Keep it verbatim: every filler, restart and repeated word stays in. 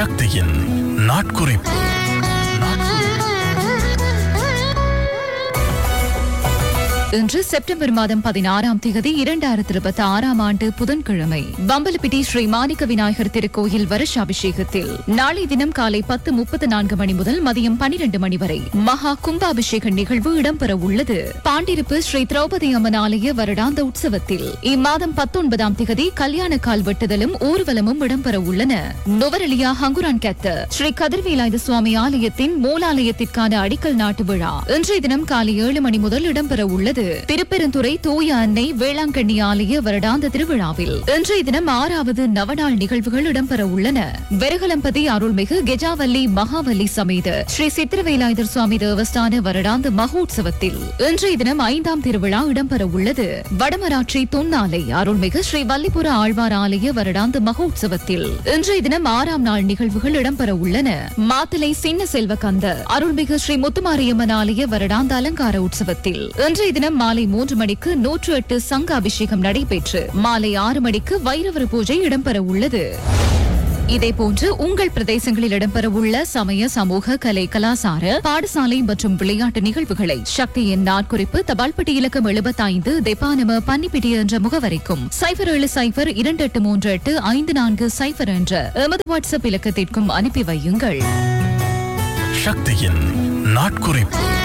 சக்தியின் நாட்குறிப்பு. இன்று செப்டம்பர் மாதம் பதினாறாம் தேதி இரண்டாயிரத்தி இருபத்தி ஆறாம் ஆண்டு புதன்கிழமை பம்பலப்பிட்டி ஸ்ரீ மாணிக்க விநாயகர் திருக்கோயில் வருஷாபிஷேகத்தில் நாளை தினம் காலை பத்து முப்பத்தி நான்கு மணி முதல் மதியம் பனிரெண்டு மணி வரை மகா கும்பாபிஷேக நிகழ்வு இடம்பெற உள்ளது. பாண்டிருப்பு ஸ்ரீ திரௌபதி அம்மன் ஆலய வருடாந்த உற்சவத்தில் இம்மாதம் பத்தொன்பதாம் தேதி கல்யாண கால் வெட்டுதலும் ஊர்வலமும் இடம்பெற உள்ளன. நுவரெலியா ஹங்குரான் கேத்த ஸ்ரீ கதிர்வேலாயுத சுவாமி ஆலயத்தின் மூலாலயத்திற்கான அடிக்கல் நாட்டு விழா இன்றைய தினம் காலை ஏழு மணி முதல் இடம்பெற உள்ளது. திருப்பெருந்துறை தூய அன்னை வேளாங்கண்ணி ஆலய வருடாந்த திருவிழாவில் இன்றைய தினம் ஆறாவது நவநாள் நிகழ்வுகள் இடம்பெற உள்ளன. வெரகலம்பதி அருள்மிகு கெஜாவல்லி மகாவல்லி சமேத ஸ்ரீ சித்திரவேலாயுதர் சுவாமி தேவஸ்தான வருடாந்த மகோத்சவத்தில் இன்றைய தினம் ஐந்தாம் திருவிழா இடம்பெற உள்ளது. வடமராட்சி தொன்னாலை அருள்மிகு ஸ்ரீ வல்லிபுர ஆழ்வார் ஆலய வருடாந்த மகோத்சவத்தில் இன்றைய தினம் ஆறாம் நாள் நிகழ்வுகள் இடம்பெற உள்ளன. மாத்தலை சின்ன செல்வகந்த அருள்மிகு ஸ்ரீ முத்துமாரியம்மன் ஆலய வருடாந்த அலங்கார உற்சவத்தில் இன்றைய தினம் மாலை மூன்று மணிக்கு நூற்று எட்டு சங்க அபிஷேகம் நடைபெற்று மாலை ஆறு மணிக்கு வைரவர பூஜை இடம்பெற உள்ளது. இதேபோன்று உங்கள் பிரதேசங்களில் இடம்பெறவுள்ள சமய சமூக கலை கலாசார பாடசாலை மற்றும் விளையாட்டு நிகழ்வுகளை சக்தியின் நாட்குறிப்பு தபால்பட்டி இலக்கம் எழுபத்தி ஐந்து தெப்பானம பன்னிப்பிட்டி என்ற முகவரிக்கும் சைபர் ஏழு சைபர் இரண்டு எட்டு மூன்று எட்டு ஐந்து நான்கு சைபர் என்ற எமது வாட்ஸ்அப் இலக்கத்திற்கும் அனுப்பி வையுங்கள். சக்தியின் நாட்குறிப்பு.